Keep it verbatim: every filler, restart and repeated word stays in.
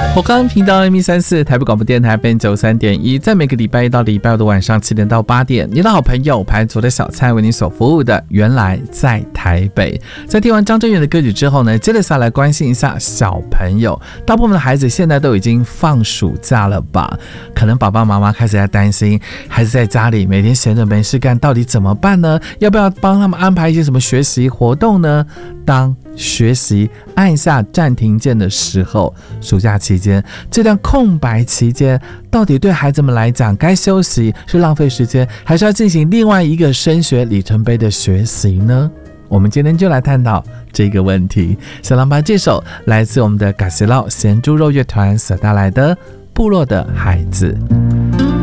我刚频道 M 一三四 台北广播电台 F M 九十三点一，在每个礼拜一到礼拜五的晚上七点到八点，你的好朋友排除的小菜为你所服务的原来在台北。在听完张震岳的歌曲之后呢，接着下来关心一下小朋友。大部分的孩子现在都已经放暑假了吧？可能爸爸妈妈开始在担心，孩子在家里每天闲着没事干，到底怎么办呢？要不要帮他们安排一些什么学习活动呢？当学习按下暂停键的时候，暑假期间这段空白期间，到底对孩子们来讲，该休息是浪费时间，还是要进行另外一个升学里程碑的学习呢？我们今天就来探讨这个问题。小狼把这首来自我们的嘎西烙咸猪肉乐团所带来的《部落的孩子》。